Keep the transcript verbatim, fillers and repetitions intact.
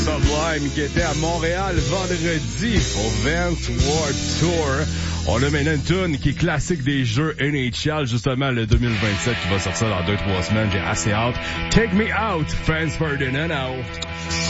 Sublime qui était à Montréal vendredi au Vans Warped Tour. On a maintenant une tune qui est classique des jeux N H L, justement le deux mille vingt-sept qui va sortir dans deux trois semaines. J'ai assez hâte. Take Me Out, Franz Ferdinand.